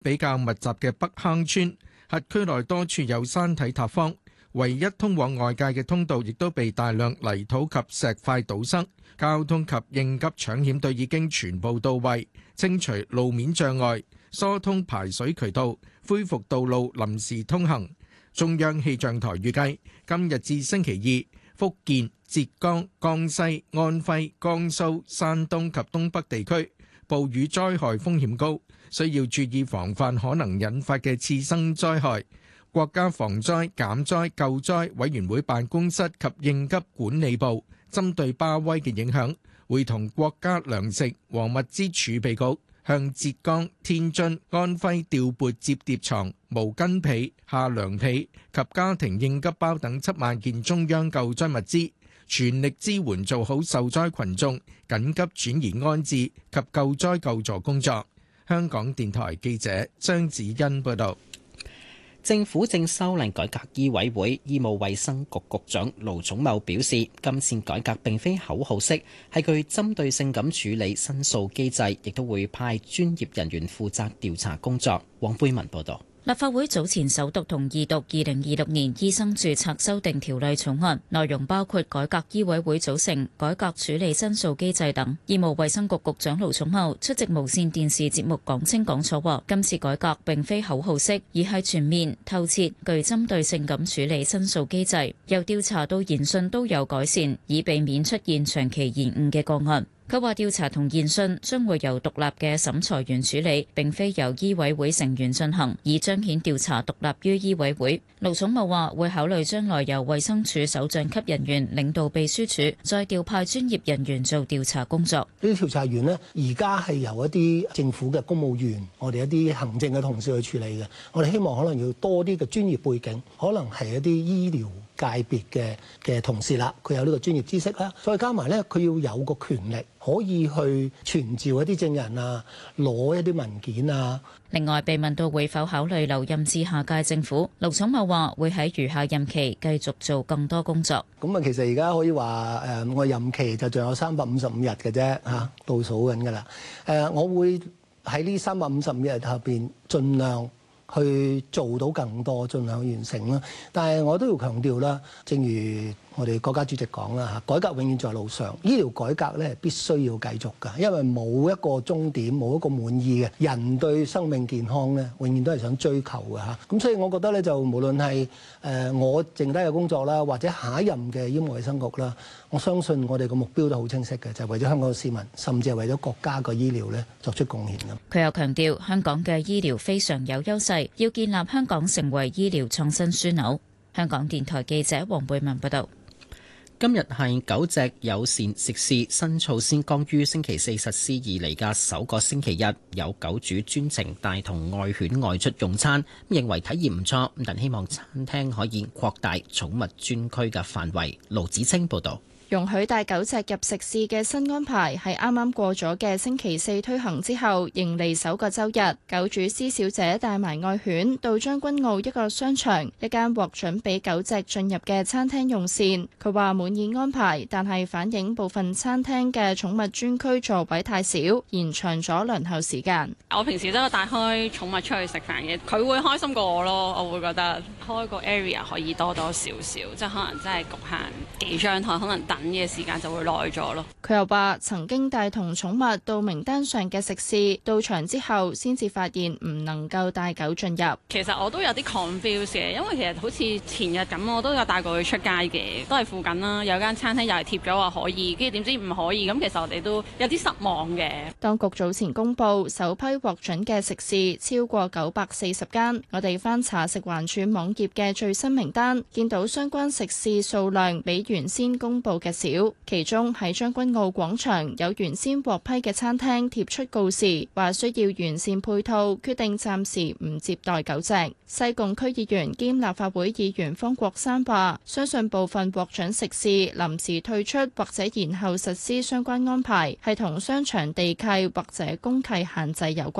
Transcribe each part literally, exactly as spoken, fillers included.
比較密集嘅北坑村，轄區內多處有山體塌方，唯一通往外界嘅通道亦都被大量泥土及石塊堵塞。交通及應急搶險隊已經全部到位，清除路面障礙，疏通排水渠道，恢復道路臨時通行。中央氣象台預計今日至星期二，福建、浙江、江西、安徽、江蘇、山東及東北地區暴雨災害風險高，需要注意防範可能引發嘅次生災害。國家防災減災救災委員會辦公室及應急管理部針對巴威嘅影響，會同國家糧食和物資儲備局向浙江、天津、安徽調撥摺疊床、毛巾被、夏涼被及家庭應急包等七萬件中央救災物資，全力支援做好受災群眾緊急轉移安置及救災救助工作。香港電台記者張子欣報道。 政府正修例改革醫委會，醫務衛生局局長盧寵茂表示，今次改革並非口號式，係具針對性咁處理申訴機制，亦都會派專業人員負責調查工作。黃貝文報道。 立法會早前首讀同二讀二零二六年醫生註冊修訂條例草案，內容包括改革醫委會組成、改革處理申訴機制等。醫務衛生局局長盧寵茂出席無線電視節目講清講楚話，今次改革並非口號式，而係全面、透徹、具針對性咁處理申訴機制，由調查到研訊都有改善，以避免出現長期延誤嘅個案。佢話調查同研訊將會由獨立嘅審裁員處理，並非由醫委會成員進行，以彰顯調查獨立於醫委會。盧寵茂話會考慮將來由衛生署首長級人員領導秘書處，再調派專業人員做調查工作。 呢啲調查員呢，而家係由一啲政府嘅公務員，我哋一啲行政嘅同事去處理嘅。我哋希望可能要多啲嘅專業背景，可能係一啲醫療界別嘅嘅同事啦，佢有呢個專業知識啦，再加埋咧，佢要有個權力可以去傳召一啲證人啊，攞一啲文件啊。 另外，被問到會否考慮留任至下屆政府，盧寵茂話會喺餘下任期繼續做更多工作。 咁啊，其實而家可以話誒，我任期就仲有三百五十五日嘅啫嚇，倒數緊㗎啦。誒，我會喺呢三百五十五日後邊盡量去做到更多，盡量去完成啦。但係我都要強調啦，正如我哋國家主席講啦嚇，改革永遠在路上。醫療改革咧必須要繼續㗎，因為冇一個終點，冇一個滿意嘅。人對生命健康咧，永遠都係想追求嘅嚇。咁所以我覺得咧，就無論係誒我剩低嘅工作啦，或者下一任嘅醫務衛生局啦，我相信我哋個目標都好清晰嘅，就係為咗香港嘅市民，甚至係為咗國家嘅醫療咧作出貢獻嘅。 佢又強調，香港嘅醫療非常有優勢，要建立香港成為醫療創新樞紐。香港電台記者黃貝文報道。 今日係狗隻友善食肆新措施剛於星期四實施以嚟嘅首個星期日，有狗主專程帶同愛犬外出用餐，認為體驗唔錯，但希望餐廳可以擴大寵物專區嘅範圍。盧子清報導。 容許帶狗隻入食肆嘅新安排係啱啱過咗嘅星期四推行之後，迎嚟首個週日。狗主施小姐帶埋愛犬到將軍澳一個商場，一間獲准俾狗隻進入嘅餐廳用膳。佢話滿意安排，但係反映部分餐廳嘅寵物專區座位太少，延長咗輪候時間。 我平時都有帶開寵物出去食飯嘅，佢會開心過我咯。我會覺得開個 area 可以多多少少，即係可能真係局限幾張台，可能等嘅時間就會耐咗咯。 佢又話曾經帶同寵物到名單上嘅食肆，到場之後先至發現唔能夠帶狗進入。 其實我都有啲 confuse 嘅，因為其實好似前日咁，我都有帶過佢出街嘅，都係附近啦。有間餐廳又係貼咗話可以，跟住點知唔可以，咁其實我哋都有啲失望嘅。當局早前公布首批獲准嘅食肆超過九百四十間，我哋翻查食環署網頁嘅最新名單，見到相關食肆數量比原先公布嘅少。其中喺將軍澳廣場有原先獲批嘅餐廳貼出告示，話需要完善配套，決定暫時唔接待狗隻。西貢區議員兼立法會議員方國珊話，相信部分獲准食肆臨時退出或者延後實施相關安排，係同商場地契或者公契限制有關。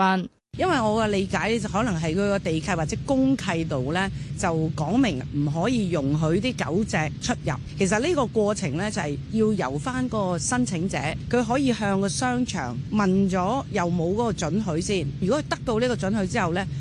因為我嘅理解就可能係佢個地契或者公契度呢，就講明唔可以容許啲狗隻出入。其實呢個過程呢，就係要由翻個申請者，佢可以向個商場問咗有冇嗰個准許先。如果佢得到呢個准許之後呢，